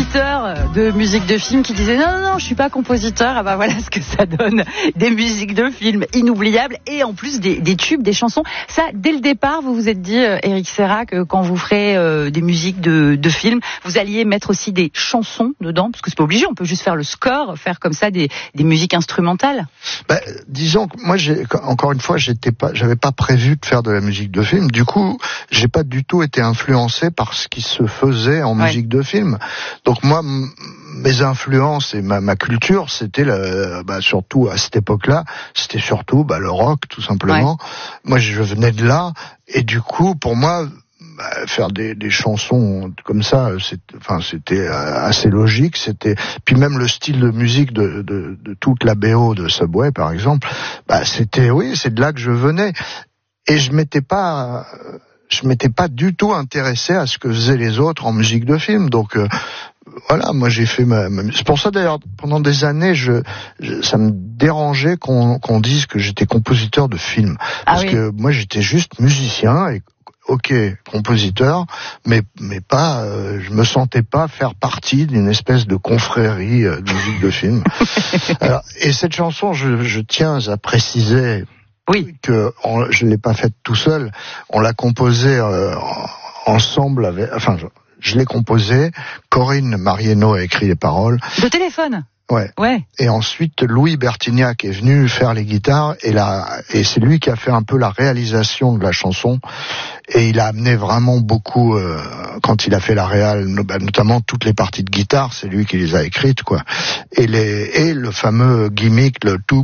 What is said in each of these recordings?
compositeurs de musique de film qui disaient non, je suis pas compositeur. Ah bah voilà ce que ça donne, des musiques de films inoubliables et en plus des tubes, des chansons. Ça, dès le départ, vous vous êtes dit, Eric Serra, que quand vous ferez des musiques de films, vous alliez mettre aussi des chansons dedans, parce que c'est pas obligé, on peut juste faire le score, faire comme ça des musiques instrumentales. Disons que moi, encore une fois, j'avais pas prévu de faire de la musique de film. Du coup, j'ai pas du tout été influencé par ce qui se faisait en musique de film. Donc moi, mes influences et ma culture, c'était surtout à cette époque-là, c'était surtout le rock, tout simplement. Ouais. Moi, je venais de là, et du coup, pour moi, faire des chansons comme ça, c'était assez logique. Puis même le style de musique de toute la BO de Subway, par exemple, c'est de là que je venais, et je m'étais pas du tout intéressé à ce que faisaient les autres en musique de film. Donc voilà, moi j'ai fait c'est pour ça d'ailleurs, pendant des années, ça me dérangeait qu'on dise que j'étais compositeur de films, parce que moi j'étais juste musicien et compositeur, mais pas, je me sentais pas faire partie d'une espèce de confrérie de musique de film. Alors, et cette chanson, je tiens à préciser que je l'ai pas faite tout seul, on l'a composée ensemble je l'ai composée, Corinne Marieno a écrit les paroles. De téléphone. Ouais. Et ensuite, Louis Bertignac est venu faire les guitares, et c'est lui qui a fait un peu la réalisation de la chanson, et il a amené vraiment beaucoup, quand il a fait la réal, notamment toutes les parties de guitare, c'est lui qui les a écrites, quoi. Et le fameux gimmick, le toup,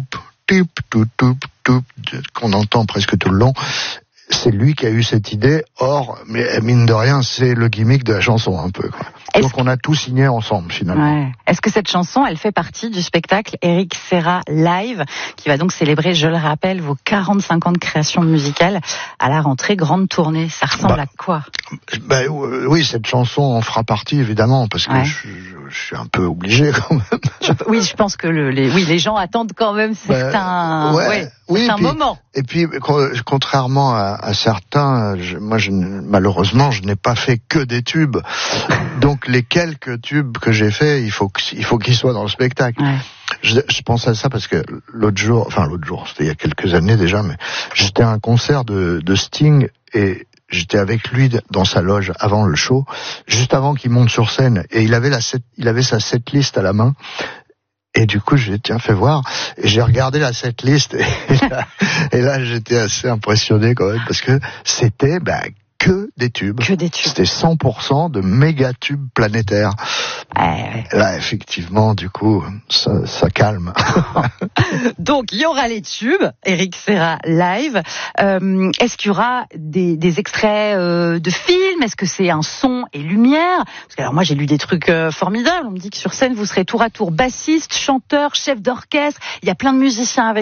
qu'on entend presque tout le long, c'est lui qui a eu cette idée. Or, mais mine de rien, c'est le gimmick de la chanson un peu, quoi. Donc on a tout signé ensemble finalement. Ouais. Est-ce que cette chanson, elle fait partie du spectacle Eric Serra Live, qui va donc célébrer, je le rappelle, vos 45 ans de création musicale à la rentrée, grande tournée? Ça ressemble à quoi? Oui, cette chanson en fera partie évidemment, parce que je suis un peu obligé quand même. Je pense que les gens attendent quand même certains moments. Et puis, contrairement à certains, malheureusement, je n'ai pas fait que des tubes. Donc, les quelques tubes que j'ai faits, il faut qu'ils soient dans le spectacle. Ouais. Je pense à ça parce que l'autre jour, c'était il y a quelques années déjà, mais j'étais à un concert de Sting, et j'étais avec lui dans sa loge avant le show, juste avant qu'il monte sur scène, et il avait sa setlist à la main. Et du coup, je lui ai dit, tiens, fais voir. Et j'ai regardé la setlist, et là, j'étais assez impressionné quand même, parce que c'était que des tubes. C'était 100% de méga tubes planétaires. Là, effectivement, du coup, ça calme. Donc, il y aura les tubes, Eric Serra Live. Est-ce qu'il y aura des extraits de films? Est-ce que c'est un son et lumière? Parce que alors moi, j'ai lu des trucs formidables. On me dit que sur scène, vous serez tour à tour bassiste, chanteur, chef d'orchestre. Il y a plein de musiciens avec